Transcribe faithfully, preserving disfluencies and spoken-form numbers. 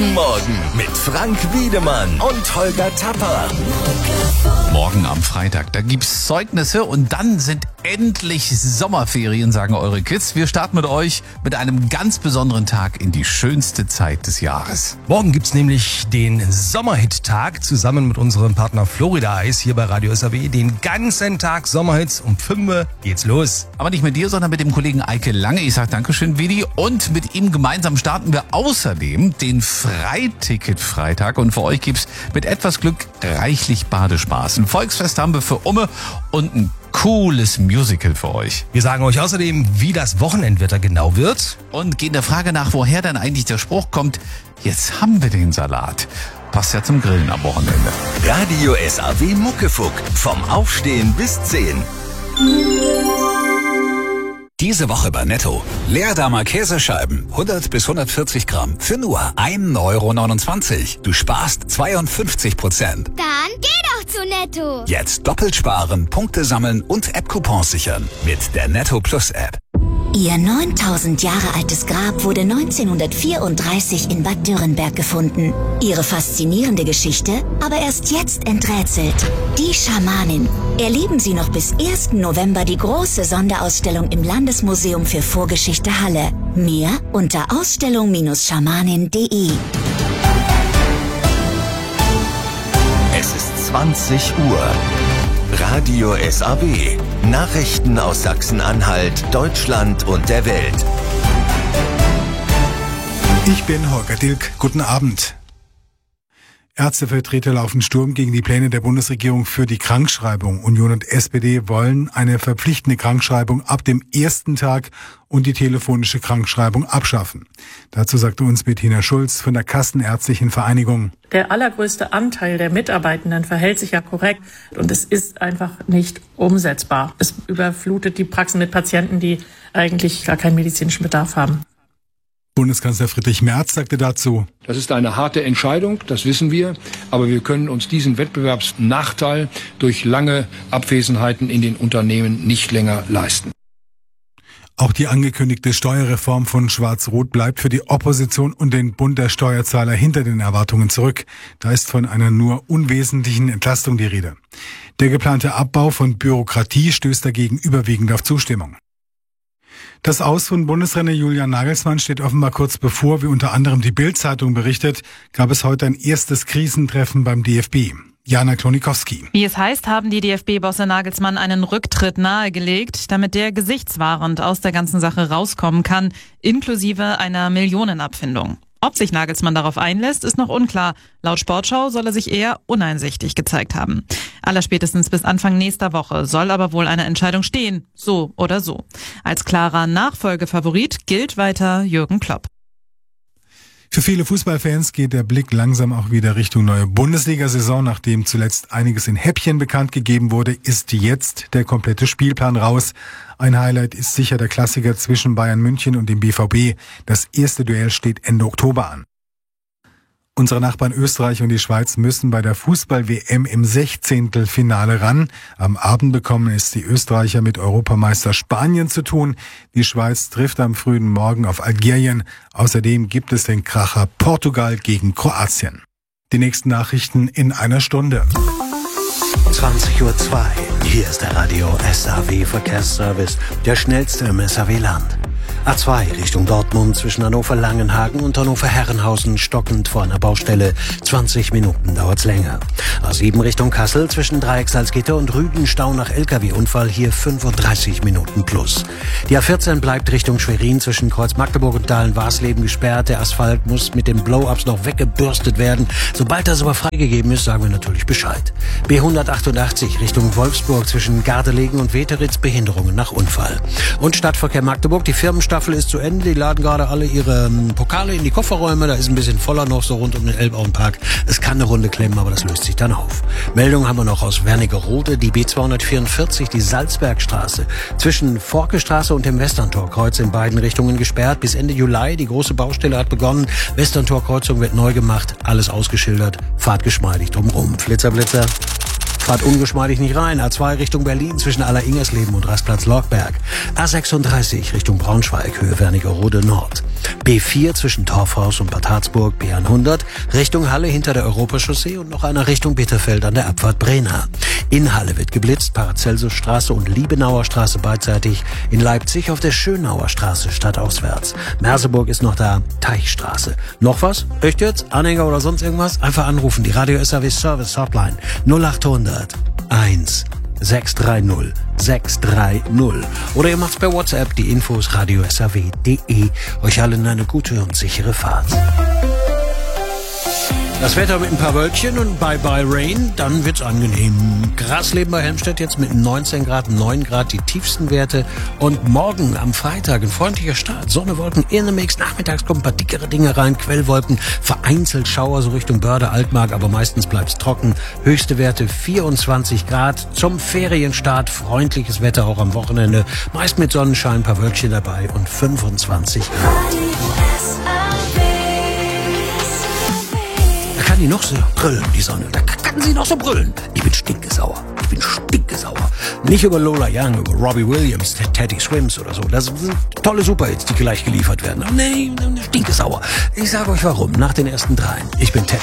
Guten Morgen mit Frank Wiedemann und Holger Tapper. Morgen am Freitag, da gibt's Zeugnisse und dann sind endlich Sommerferien, sagen eure Kids. Wir starten mit euch mit einem ganz besonderen Tag in die schönste Zeit des Jahres. Morgen gibt's nämlich den Sommerhit-Tag zusammen mit unserem Partner Florida Eis hier bei Radio S A W. Den ganzen Tag Sommerhits, um fünf Uhr geht's los. Aber nicht mit dir, sondern mit dem Kollegen Eike Lange. Ich sag Dankeschön, Vidi. Und mit ihm gemeinsam starten wir außerdem den Freiticket-Freitag. Und für euch gibt's mit etwas Glück reichlich Badespaß. Ein Volksfest haben wir für Umme und ein cooles Musical für euch. Wir sagen euch außerdem, wie das Wochenendwetter genau wird. Und gehen der Frage nach, woher dann eigentlich der Spruch kommt, jetzt haben wir den Salat. Passt ja zum Grillen am Wochenende. Radio S A W Muckefuck. Vom Aufstehen bis zehn. Diese Woche bei Netto. Leerdammer Käsescheiben, hundert bis hundertvierzig Gramm, für nur ein Euro neunundzwanzig. Du sparst zweiundfünfzig Prozent. Dann geh doch zu Netto. Jetzt doppelt sparen, Punkte sammeln und App-Coupons sichern. Mit der Netto Plus App. Ihr neuntausend Jahre altes Grab wurde neunzehnhundertvierunddreißig in Bad Dürrenberg gefunden. Ihre faszinierende Geschichte aber erst jetzt enträtselt. Die Schamanin. Erleben Sie noch bis ersten November die große Sonderausstellung im Landesmuseum für Vorgeschichte Halle. Mehr unter ausstellung Bindestrich schamanin punkt de. Es ist zwanzig Uhr. Radio S A W. Nachrichten aus Sachsen-Anhalt, Deutschland und der Welt. Ich bin Holger Dilk. Guten Abend. Ärztevertreter laufen Sturm gegen die Pläne der Bundesregierung für die Krankschreibung. Union und S P D wollen eine verpflichtende Krankschreibung ab dem ersten Tag und die telefonische Krankschreibung abschaffen. Dazu sagte uns Bettina Schulz von der Kassenärztlichen Vereinigung. Der allergrößte Anteil der Mitarbeitenden verhält sich ja korrekt und es ist einfach nicht umsetzbar. Es überflutet die Praxen mit Patienten, die eigentlich gar keinen medizinischen Bedarf haben. Bundeskanzler Friedrich Merz sagte dazu: Das ist eine harte Entscheidung, das wissen wir, aber wir können uns diesen Wettbewerbsnachteil durch lange Abwesenheiten in den Unternehmen nicht länger leisten. Auch die angekündigte Steuerreform von Schwarz-Rot bleibt für die Opposition und den Bund der Steuerzahler hinter den Erwartungen zurück. Da ist von einer nur unwesentlichen Entlastung die Rede. Der geplante Abbau von Bürokratie stößt dagegen überwiegend auf Zustimmung. Das Aus von Bundesrenner Julian Nagelsmann steht offenbar kurz bevor. Wie unter anderem die Bild-Zeitung berichtet, gab es heute ein erstes Krisentreffen beim D F B. Jana Klonikowski. Wie es heißt, haben die D F B-Bosse Nagelsmann einen Rücktritt nahegelegt, damit der gesichtswahrend aus der ganzen Sache rauskommen kann, inklusive einer Millionenabfindung. Ob sich Nagelsmann darauf einlässt, ist noch unklar. Laut Sportschau soll er sich eher uneinsichtig gezeigt haben. Allerspätestens bis Anfang nächster Woche soll aber wohl eine Entscheidung stehen, so oder so. Als klarer Nachfolgefavorit gilt weiter Jürgen Klopp. Für viele Fußballfans geht der Blick langsam auch wieder Richtung neue Bundesliga-Saison. Nachdem zuletzt einiges in Häppchen bekannt gegeben wurde, ist jetzt der komplette Spielplan raus. Ein Highlight ist sicher der Klassiker zwischen Bayern München und dem B V B. Das erste Duell steht Ende Oktober an. Unsere Nachbarn Österreich und die Schweiz müssen bei der Fußball-W M im Sechzehntelfinale ran. Am Abend bekommen es die Österreicher mit Europameister Spanien zu tun. Die Schweiz trifft am frühen Morgen auf Algerien. Außerdem gibt es den Kracher Portugal gegen Kroatien. Die nächsten Nachrichten in einer Stunde. zwanzig Uhr zwei. Hier ist der Radio S A W Verkehrsservice, der schnellste im S A W-Land. A zwei Richtung Dortmund zwischen Hannover-Langenhagen und Hannover-Herrenhausen stockend vor einer Baustelle. zwanzig Minuten dauert's länger. A sieben Richtung Kassel zwischen Dreiecksalzgitter und Rüden Stau nach L K W-Unfall, hier fünfunddreißig Minuten plus. Die A vierzehn bleibt Richtung Schwerin zwischen Kreuz Magdeburg und Dahlen-Warsleben gesperrt. Der Asphalt muss mit den Blow-Ups noch weggebürstet werden. Sobald das aber freigegeben ist, sagen wir natürlich Bescheid. B hundertachtundachtzig Richtung Wolfsburg zwischen Gardelegen und Weteritz, Behinderungen nach Unfall. Und Stadtverkehr Magdeburg, die Firmenstadt Staffel ist zu Ende. Die laden gerade alle ihre ähm, Pokale in die Kofferräume. Da ist ein bisschen voller noch so rund um den Elbauenpark. Es kann eine Runde klemmen, aber das löst sich dann auf. Meldungen haben wir noch aus Wernigerode. Die B zweihundertvierundvierzig, die Salzbergstraße. Zwischen Forkestraße und dem Westerntorkreuz in beiden Richtungen gesperrt. Bis Ende Juli. Die große Baustelle hat begonnen. Westerntorkreuzung wird neu gemacht. Alles ausgeschildert. Fahrt geschmeidig drumherum. Flitzer, Blitzer. Fahrt ungeschmeidig nicht rein. A zwei Richtung Berlin zwischen Aller-Ingersleben und Rastplatz Lorkberg. A sechsunddreißig Richtung Braunschweig, Höhe Wernigerode Nord. B vier zwischen Torfhaus und Bad Harzburg, B hundert Richtung Halle hinter der Europachaussee und noch einer Richtung Bitterfeld an der Abfahrt Brena. In Halle wird geblitzt, Paracelsusstraße und Liebenauer Straße beidseitig. In Leipzig auf der Schönauer Straße stadtauswärts. Merseburg ist noch da, Teichstraße. Noch was? Echt jetzt? Anhänger oder sonst irgendwas? Einfach anrufen, die Radio S A W Service Hotline null achthundert eins sechs drei null sechs drei null. Oder ihr macht's per WhatsApp, die Infos radio s a w punkt de. Euch allen eine gute und sichere Fahrt. Das Wetter mit ein paar Wölkchen und bye bye Rain, dann wird's angenehm. Grasleben bei Helmstedt jetzt mit neunzehn Grad, neun Grad die tiefsten Werte. Und morgen am Freitag ein freundlicher Start. Sonne, Wolken in the Mix. Nachmittags kommen ein paar dickere Dinge rein. Quellwolken, vereinzelt Schauer so Richtung Börde, Altmark, aber meistens bleibt's trocken. Höchste Werte vierundzwanzig Grad. Zum Ferienstart freundliches Wetter auch am Wochenende. Meist mit Sonnenschein, ein paar Wölkchen dabei und fünfundzwanzig Grad. Kann die noch so brüllen, die Sonne. Da kann sie noch so brüllen. Ich bin stinkesauer. Ich bin stinkesauer. Nicht über Lola Young, über Robbie Williams, Teddy Swims oder so. Das sind tolle Superhits, die gleich geliefert werden. Aber nee, stinkesauer. Ich sage euch warum. Nach den ersten dreien. Ich bin Ted.